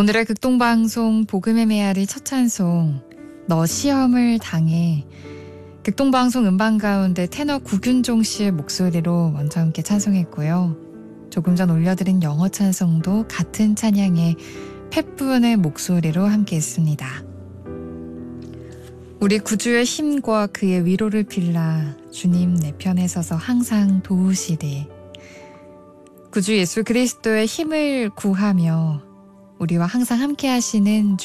오늘의 극동방송 복음의 메아리 첫 찬송 너 시험을 당해, 극동방송 음반 가운데 테너 구균종 씨의 목소리로 먼저 함께 찬송했고요. 조금 전 올려드린 영어 찬송도 같은 찬양의 팻분의 목소리로 함께 했습니다. 우리 구주의 힘과 그의 위로를 빌라 주님 내 편에 서서 항상 도우시되, 구주 예수 그리스도의 힘을 구하며 우리와 항상 함께 하시는